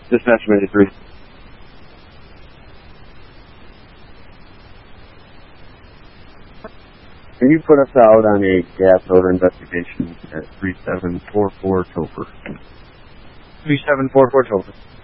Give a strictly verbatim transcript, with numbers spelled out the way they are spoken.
Dispatch Minute three. Can you put us out on a gas odor investigation at three seven four four Topher? three seven four four Topher.